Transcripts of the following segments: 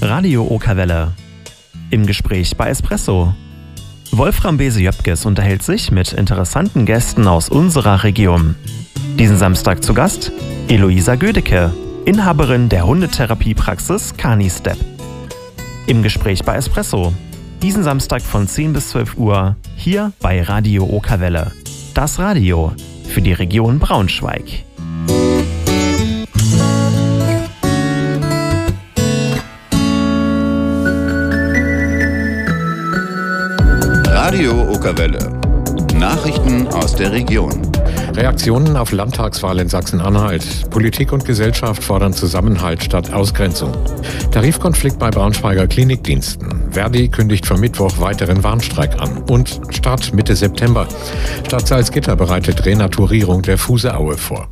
Radio Okerwelle. Im Gespräch bei Espresso. Wolfram Bese-Jöpkes unterhält sich mit interessanten Gästen aus unserer Region. Diesen Samstag zu Gast Eloisa Gödecke, Inhaberin der Hundetherapiepraxis Canistep. Im Gespräch bei Espresso. Diesen Samstag von 10 bis 12 Uhr hier bei Radio Okerwelle. Das Radio für die Region Braunschweig. Radio Okerwelle. Nachrichten aus der Region. Reaktionen auf Landtagswahl in Sachsen-Anhalt. Politik und Gesellschaft fordern Zusammenhalt statt Ausgrenzung. Tarifkonflikt bei Braunschweiger Klinikdiensten. Verdi kündigt für Mittwoch weiteren Warnstreik an. Und Start Mitte September. Stadt Salzgitter bereitet Renaturierung der Fuseaue vor.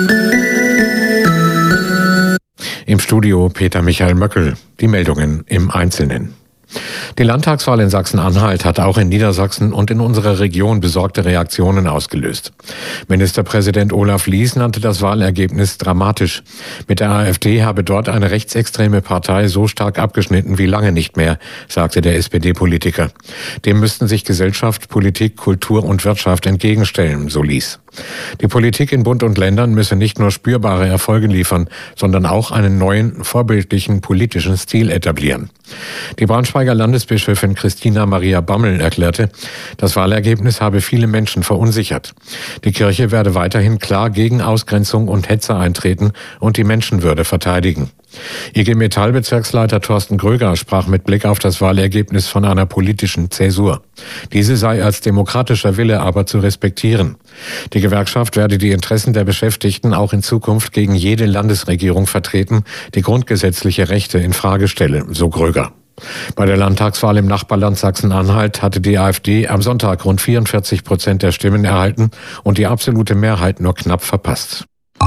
Im Studio Peter Michael Möckel. Die Meldungen im Einzelnen. Die Landtagswahl in Sachsen-Anhalt hat auch in Niedersachsen und in unserer Region besorgte Reaktionen ausgelöst. Ministerpräsident Olaf Lies nannte das Wahlergebnis dramatisch. Mit der AfD habe dort eine rechtsextreme Partei so stark abgeschnitten wie lange nicht mehr, sagte der SPD-Politiker. Dem müssten sich Gesellschaft, Politik, Kultur und Wirtschaft entgegenstellen, so Lies. Die Politik in Bund und Ländern müsse nicht nur spürbare Erfolge liefern, sondern auch einen neuen, vorbildlichen politischen Stil etablieren. Die Braunschweiger Landesbischöfin Christina Maria Bammel erklärte, das Wahlergebnis habe viele Menschen verunsichert. Die Kirche werde weiterhin klar gegen Ausgrenzung und Hetze eintreten und die Menschenwürde verteidigen. IG Metall-Bezirksleiter Thorsten Gröger sprach mit Blick auf das Wahlergebnis von einer politischen Zäsur. Diese sei als demokratischer Wille aber zu respektieren. Die Gewerkschaft werde die Interessen der Beschäftigten auch in Zukunft gegen jede Landesregierung vertreten, die grundgesetzliche Rechte in Frage stelle, so Gröger. Bei der Landtagswahl im Nachbarland Sachsen-Anhalt hatte die AfD am Sonntag rund 44% der Stimmen erhalten und die absolute Mehrheit nur knapp verpasst.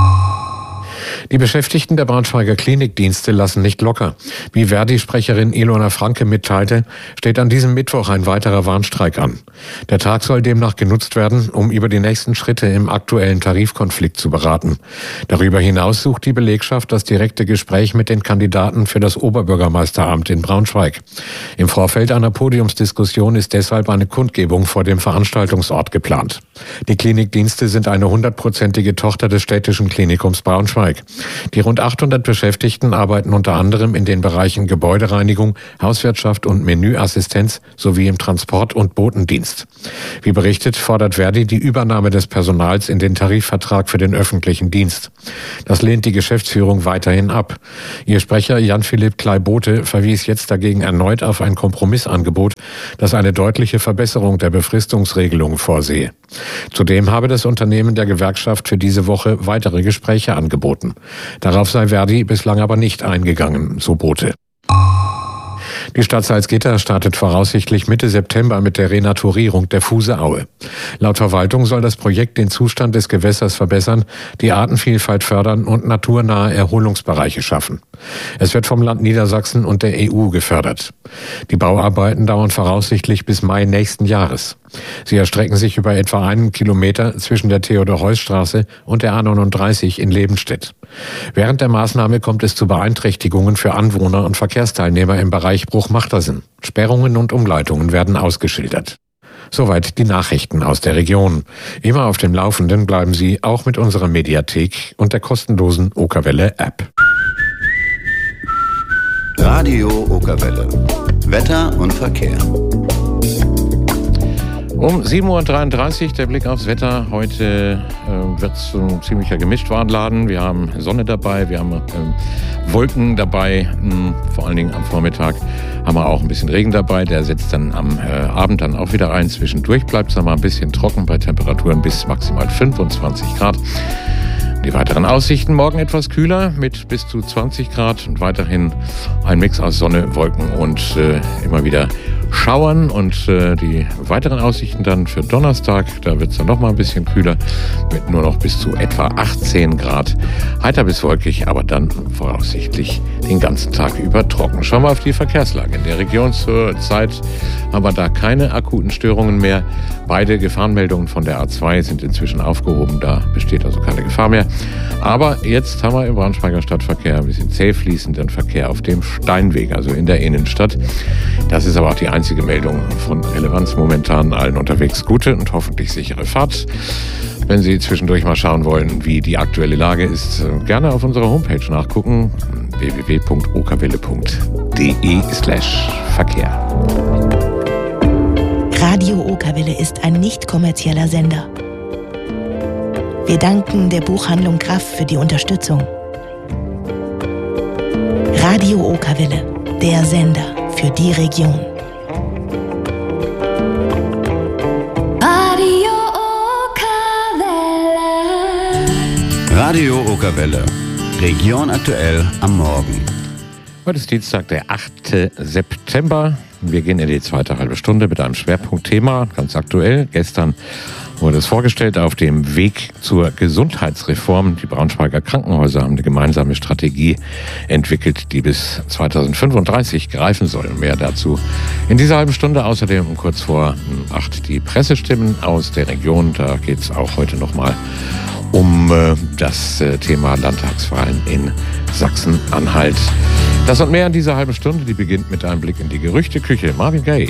Die Beschäftigten der Braunschweiger Klinikdienste lassen nicht locker. Wie Verdi-Sprecherin Ilona Franke mitteilte, steht an diesem Mittwoch ein weiterer Warnstreik an. Der Tag soll demnach genutzt werden, um über die nächsten Schritte im aktuellen Tarifkonflikt zu beraten. Darüber hinaus sucht die Belegschaft das direkte Gespräch mit den Kandidaten für das Oberbürgermeisteramt in Braunschweig. Im Vorfeld einer Podiumsdiskussion ist deshalb eine Kundgebung vor dem Veranstaltungsort geplant. Die Klinikdienste sind eine 100%ige Tochter des städtischen Klinikums Braunschweig. Die rund 800 Beschäftigten arbeiten unter anderem in den Bereichen Gebäudereinigung, Hauswirtschaft und Menüassistenz sowie im Transport- und Botendienst. Wie berichtet, fordert Verdi die Übernahme des Personals in den Tarifvertrag für den öffentlichen Dienst. Das lehnt die Geschäftsführung weiterhin ab. Ihr Sprecher Jan-Philipp Klei-Bote verwies jetzt dagegen erneut auf ein Kompromissangebot, das eine deutliche Verbesserung der Befristungsregelung vorsehe. Zudem habe das Unternehmen der Gewerkschaft für diese Woche weitere Gespräche angeboten. Darauf sei Verdi bislang aber nicht eingegangen, so Bote. Die Stadt Salzgitter startet voraussichtlich Mitte September mit der Renaturierung der Fuseaue. Laut Verwaltung soll das Projekt den Zustand des Gewässers verbessern, die Artenvielfalt fördern und naturnahe Erholungsbereiche schaffen. Es wird vom Land Niedersachsen und der EU gefördert. Die Bauarbeiten dauern voraussichtlich bis Mai nächsten Jahres. Sie erstrecken sich über etwa 1 Kilometer zwischen der Theodor-Heuss-Straße und der A39 in Lebenstedt. Während der Maßnahme kommt es zu Beeinträchtigungen für Anwohner und Verkehrsteilnehmer im Bereich Bruchmachtersen. Sperrungen und Umleitungen werden ausgeschildert. Soweit die Nachrichten aus der Region. Immer auf dem Laufenden bleiben Sie auch mit unserer Mediathek und der kostenlosen Okerwelle-App. Radio Okerwelle. Wetter und Verkehr. Um 7.33 Uhr der Blick aufs Wetter. Heute wird es ein ziemlicher Gemischtwarenladen. Wir haben Sonne dabei, wir haben Wolken dabei. Vor allen Dingen am Vormittag haben wir auch ein bisschen Regen dabei. Der setzt dann am Abend dann auch wieder ein. Zwischendurch bleibt es mal ein bisschen trocken bei Temperaturen bis maximal 25 Grad. Die weiteren Aussichten: morgen etwas kühler mit bis zu 20 Grad und weiterhin ein Mix aus Sonne, Wolken und immer wieder Schauern und die weiteren Aussichten dann für Donnerstag, da wird es dann noch mal ein bisschen kühler, mit nur noch bis zu etwa 18 Grad. Heiter bis wolkig, aber dann voraussichtlich den ganzen Tag über trocken. Schauen wir auf die Verkehrslage in der Region. Zur Zeit haben wir da keine akuten Störungen mehr. Beide Gefahrenmeldungen von der A2 sind inzwischen aufgehoben, da besteht also keine Gefahr mehr. Aber jetzt haben wir im Braunschweiger Stadtverkehr ein bisschen zäh fließenden Verkehr auf dem Steinweg, also in der Innenstadt. Das ist aber auch die einzige Meldung von Relevanz momentan. Allen unterwegs gute und hoffentlich sichere Fahrt. Wenn Sie zwischendurch mal schauen wollen, wie die aktuelle Lage ist, gerne auf unserer Homepage nachgucken: www.okerwelle.de/Verkehr. Radio Okerwelle ist ein nicht kommerzieller Sender. Wir danken der Buchhandlung Graff für die Unterstützung. Radio Okerwelle, der Sender für die Region. Radio Okerwelle. Region aktuell am Morgen. Heute ist Dienstag, der 8. September. Wir gehen in die zweite halbe Stunde mit einem Schwerpunktthema, ganz aktuell. Gestern wurde es vorgestellt auf dem Weg zur Gesundheitsreform. Die Braunschweiger Krankenhäuser haben eine gemeinsame Strategie entwickelt, die bis 2035 greifen soll. Mehr dazu in dieser halben Stunde. Außerdem um kurz vor 8 die Pressestimmen aus der Region. Da geht es auch heute nochmal um das Thema Landtagswahlen in Sachsen-Anhalt. Das und mehr in dieser halben Stunde, die beginnt mit einem Blick in die Gerüchteküche. Marvin Gaye.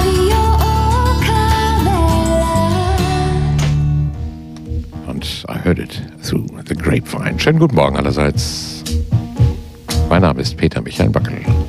Und I heard it through the grapevine. Schönen guten Morgen allerseits. Mein Name ist Peter Michael Böckel.